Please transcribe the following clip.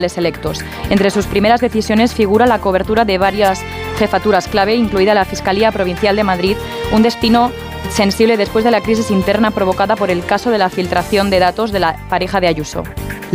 electos. Entre sus primeras decisiones figura la cobertura de varias jefaturas clave, incluida la Fiscalía Provincial de Madrid, un destino sensible después de la crisis interna provocada por el caso de la filtración de datos de la pareja de Ayuso.